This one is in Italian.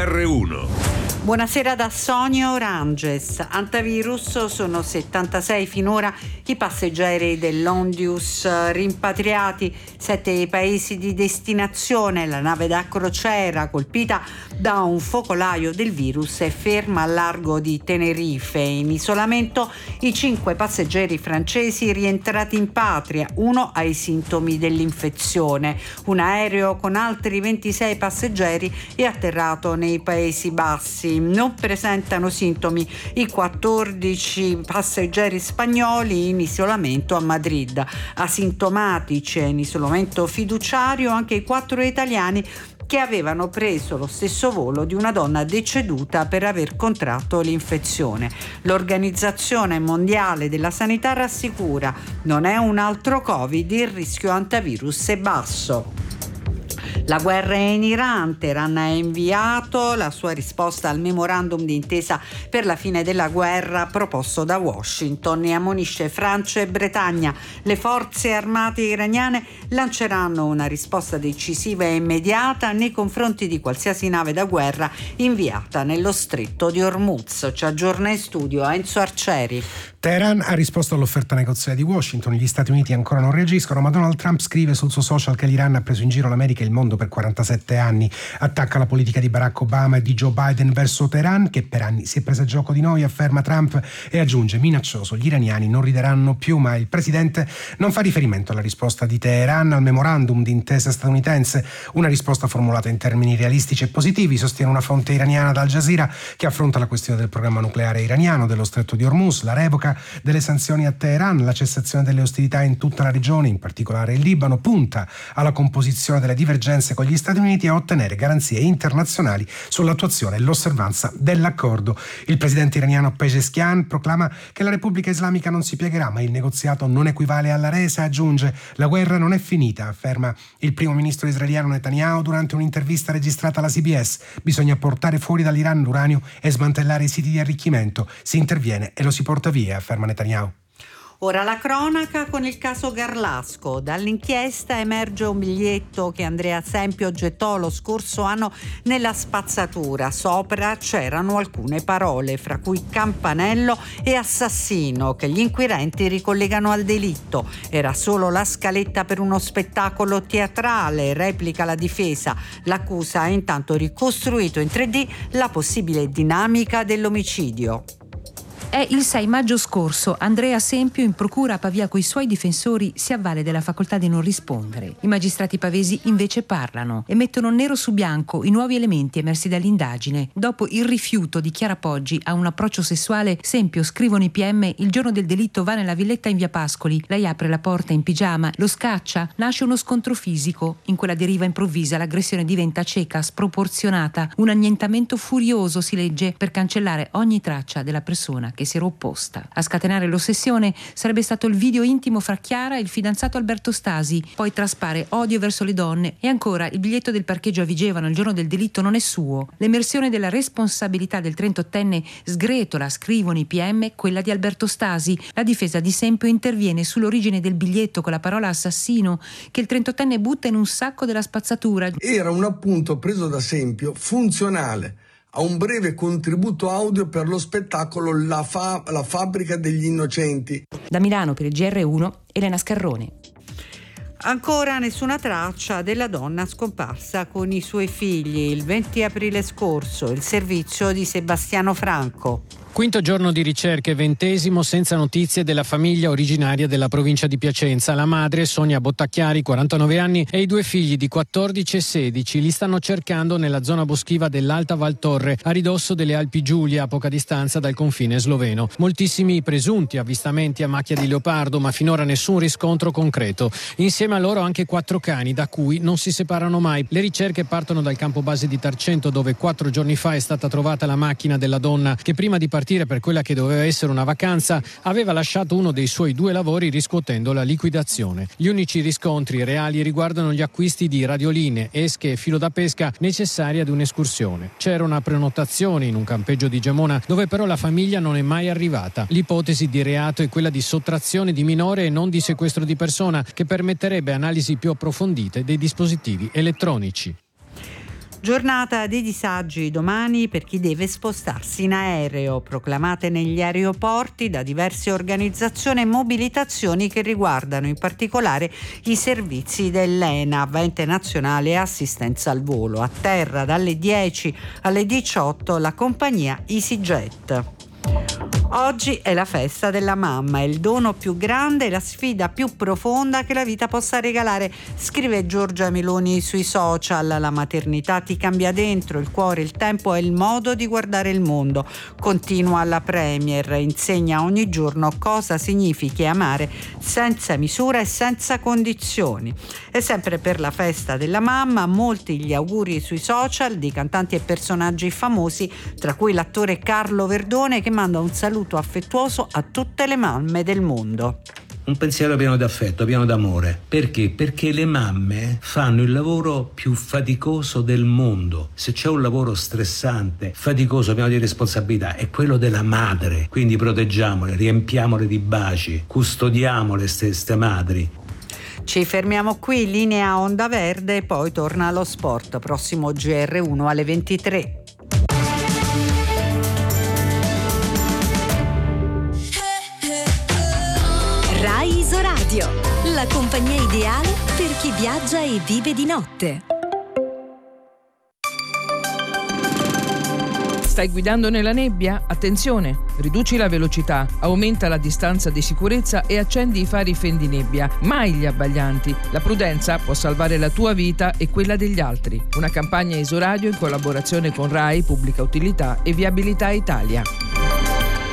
GR1. Buonasera da Sonia Oranges. Antivirus, sono 76 finora i passeggeri dell'Ondius rimpatriati, 7 paesi di destinazione. La nave da crociera colpita da un focolaio del virus è ferma al largo di Tenerife. In isolamento i 5 passeggeri francesi rientrati in patria, uno ha i sintomi dell'infezione. Un aereo con altri 26 passeggeri è atterrato nei Paesi Bassi. Non presentano sintomi i 14 passeggeri spagnoli in isolamento a Madrid. Asintomatici e in isolamento fiduciario anche i 4 italiani che avevano preso lo stesso volo di una donna deceduta per aver contratto l'infezione. L'Organizzazione Mondiale della Sanità rassicura: non è un altro Covid, il rischio antivirus è basso. La guerra è in Iran. Teheran ha inviato la sua risposta al memorandum d'intesa per la fine della guerra proposto da Washington e ammonisce Francia e Bretagna. Le forze armate iraniane lanceranno una risposta decisiva e immediata nei confronti di qualsiasi nave da guerra inviata nello stretto di Hormuz. Ci aggiorna in studio Enzo Arcieri. Teheran ha risposto all'offerta negoziale di Washington. Gli Stati Uniti ancora non reagiscono, ma Donald Trump scrive sul suo social che l'Iran ha preso in giro l'America e il mondo per 47 anni. Attacca la politica di Barack Obama e di Joe Biden verso Teheran, che per anni si è presa gioco di noi, afferma Trump, e aggiunge minaccioso: gli iraniani non rideranno più. Ma il presidente non fa riferimento alla risposta di Teheran al memorandum d'intesa statunitense, una risposta formulata in termini realistici e positivi, sostiene una fonte iraniana da Al Jazeera, che affronta la questione del programma nucleare iraniano, dello stretto di Hormuz, la revoca delle sanzioni a Teheran, la cessazione delle ostilità in tutta la regione, in particolare il Libano, punta alla composizione delle divergenze con gli Stati Uniti e a ottenere garanzie internazionali sull'attuazione e l'osservanza dell'accordo. Il presidente iraniano Pezeshkian proclama che la Repubblica Islamica non si piegherà, ma il negoziato non equivale alla resa. Aggiunge: la guerra non è finita, afferma il primo ministro israeliano Netanyahu durante un'intervista registrata alla CBS. Bisogna portare fuori dall'Iran l'uranio e smantellare i siti di arricchimento. Si interviene e lo si porta via, afferma Netanyahu. Ora la cronaca con il caso Garlasco. Dall'inchiesta emerge un biglietto che Andrea Sempio gettò lo scorso anno nella spazzatura. Sopra c'erano alcune parole, fra cui campanello e assassino, che gli inquirenti ricollegano al delitto. Era solo la scaletta per uno spettacolo teatrale, replica la difesa. L'accusa ha intanto ricostruito in 3D la possibile dinamica dell'omicidio. È il 6 maggio scorso. Andrea Sempio in procura a Pavia coi suoi difensori si avvale della facoltà di non rispondere. I magistrati pavesi invece parlano e mettono nero su bianco i nuovi elementi emersi dall'indagine. Dopo il rifiuto di Chiara Poggi a un approccio sessuale, Sempio, scrivono i PM, il giorno del delitto va nella villetta in via Pascoli. Lei apre la porta in pigiama, lo scaccia, nasce uno scontro fisico. In quella deriva improvvisa l'aggressione diventa cieca, sproporzionata. Un annientamento furioso, si legge, per cancellare ogni traccia della persona che si era opposta. A scatenare l'ossessione sarebbe stato il video intimo fra Chiara e il fidanzato Alberto Stasi. Poi traspare odio verso le donne e ancora il biglietto del parcheggio a Vigevano il giorno del delitto non è suo. L'emersione della responsabilità del 38enne sgretola, scrivono i PM, quella di Alberto Stasi. La difesa di Sempio interviene sull'origine del biglietto con la parola assassino che il 38enne butta in un sacco della spazzatura. Era un appunto preso da Sempio funzionale a un breve contributo audio per lo spettacolo La fabbrica degli innocenti. Da Milano per il GR1, Elena Scarrone. Ancora nessuna traccia della donna scomparsa con i suoi figli. Il 20 aprile scorso il servizio di Sebastiano Franco. Quinto giorno di ricerche, 20° senza notizie della famiglia originaria della provincia di Piacenza. La madre, Sonia Bottacchiari, 49 anni, e i 2 figli di 14 e 16 li stanno cercando nella zona boschiva dell'Alta Val Torre, a ridosso delle Alpi Giulie, a poca distanza dal confine sloveno. Moltissimi presunti avvistamenti a macchia di leopardo, ma finora nessun riscontro concreto. Insieme a loro anche 4 cani, da cui non si separano mai. Le ricerche partono dal campo base di Tarcento, dove 4 giorni fa è stata trovata la macchina della donna che prima di partire per quella che doveva essere una vacanza aveva lasciato uno dei suoi 2 lavori riscuotendo la liquidazione. Gli unici riscontri reali riguardano gli acquisti di radioline, esche e filo da pesca necessari ad un'escursione. C'era una prenotazione in un campeggio di Gemona dove però la famiglia non è mai arrivata. L'ipotesi di reato è quella di sottrazione di minore e non di sequestro di persona, che permetterebbe analisi più approfondite dei dispositivi elettronici. Giornata di disagi domani per chi deve spostarsi in aereo, proclamate negli aeroporti da diverse organizzazioni e mobilitazioni che riguardano in particolare i servizi dell'ENAV, Ente Nazionale Assistenza al Volo. A terra dalle 10 alle 18 la compagnia EasyJet. Oggi è la festa della mamma, è il dono più grande e la sfida più profonda che la vita possa regalare, scrive Giorgia Meloni sui social. La maternità ti cambia dentro, il cuore, il tempo e il modo di guardare il mondo. Continua la Premier, insegna ogni giorno cosa significhi amare senza misura e senza condizioni. E sempre per la festa della mamma, molti gli auguri sui social di cantanti e personaggi famosi, tra cui l'attore Carlo Verdone, che manda un saluto affettuoso a tutte le mamme del mondo. Un pensiero pieno d'affetto, pieno d'amore. Perché? Perché le mamme fanno il lavoro più faticoso del mondo. Se c'è un lavoro stressante, faticoso, pieno di responsabilità, è quello della madre. Quindi proteggiamole, riempiamole di baci, custodiamole queste madri. Ci fermiamo qui, linea Onda Verde, poi torna allo sport. Prossimo GR1 alle 23. Rai Isoradio, la compagnia ideale per chi viaggia e vive di notte. Stai guidando nella nebbia? Attenzione! Riduci la velocità, aumenta la distanza di sicurezza e accendi i fari fendinebbia. Mai gli abbaglianti. La prudenza può salvare la tua vita e quella degli altri. Una campagna Isoradio in collaborazione con Rai, Pubblica Utilità e Viabilità Italia.